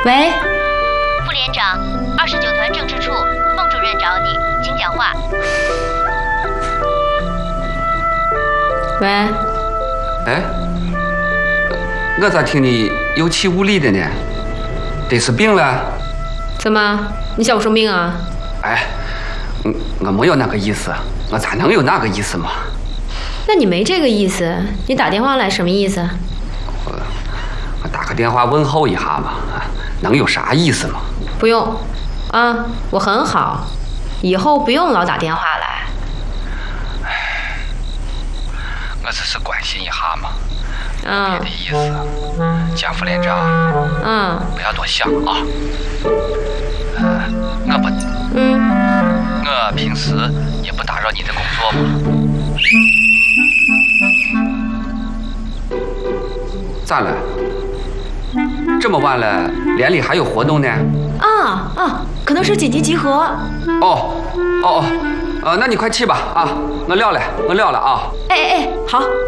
喂， 副连长，29团政治处，孟主任找你，请讲话。 喂， 哎，我咋听你有气无力的呢？得是病了？ 怎么？你想我生病啊？ 哎，我没有那个意思，我咋能有那个意思嘛？ 那你没这个意思，你打电话来什么意思？ 我打个电话问候一下嘛，能有啥意思吗？ 不用，啊，我很好，以后不用老打电话来。 我只是关心一下嘛， 啊， 别的意思。贾副连长，不要多想啊。我不，我平时也不打扰你的工作嘛。咋了？这么晚了，连里还有活动呢？ 可能是紧急集合。 那你快去吧啊！我撂了啊。 哎，好。